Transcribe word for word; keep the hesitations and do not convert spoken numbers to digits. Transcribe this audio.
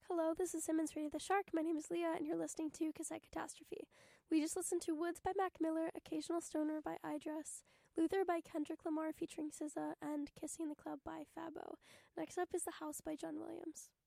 Hello, this is Simmons Radio the Shark. My name is Leah, and you're listening to Cassette Catastrophe. We just listened to Woods by Mac Miller, Occasional Stoner by iDress, Luther by Kendrick Lamar featuring S Z A, and Kissing the Club by Fabo. Next up is The House by John Williams.